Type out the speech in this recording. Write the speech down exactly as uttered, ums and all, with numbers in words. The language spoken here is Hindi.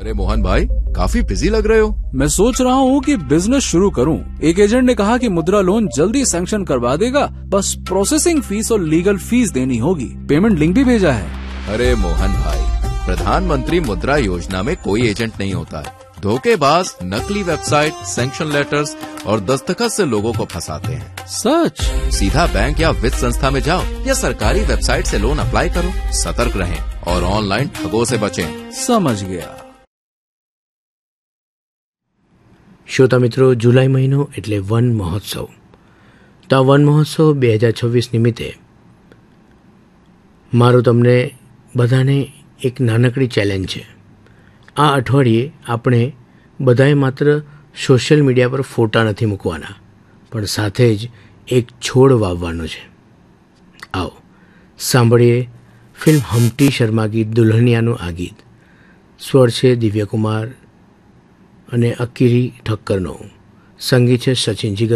अरे मोहन भाई, काफी बिजी लग रहे हो। मैं सोच रहा हूँ कि बिजनेस शुरू करूँ। एक एजेंट ने कहा कि मुद्रा लोन जल्दी सैंक्शन करवा देगा, बस प्रोसेसिंग फीस और लीगल फीस देनी होगी। पेमेंट लिंक भी भेजा है। अरे मोहन भाई, प्रधानमंत्री मुद्रा योजना में कोई एजेंट नहीं होता है। धोखेबाज नकली वेबसाइट, सैंक्शन लेटर्स और दस्तखत से लोगों को फंसाते हैं। सच? सीधा बैंक या वित्त संस्था में जाओ या सरकारी वेबसाइट से लोन अप्लाई करो। सतर्क रहें और ऑनलाइन ठगों से बचें। समझ गया। શ્રોતા મિત્રો, જુલાઈ મહિનો એટલે વન મહોત્સવ. તો આ વન મહોત્સવ બે હજાર છવ્વીસ નિમિત્તે મારું તમને બધાને એક નાનકડી ચેલેન્જ છે. આ અઠવાડિયે આપણે બધાએ માત્ર સોશિયલ મીડિયા પર ફોટા નથી મૂકવાના, પણ સાથે જ એક છોડ વાવવાનો છે. આવો સાંભળીએ ફિલ્મ હમ્ટી શર્મા ગીત દુલ્હનિયાનું આ ગીત. સ્વર છે દિવ્યકુમાર અને અકીરી ઠક્કરનો, સંગીત છે સચિન જીગર.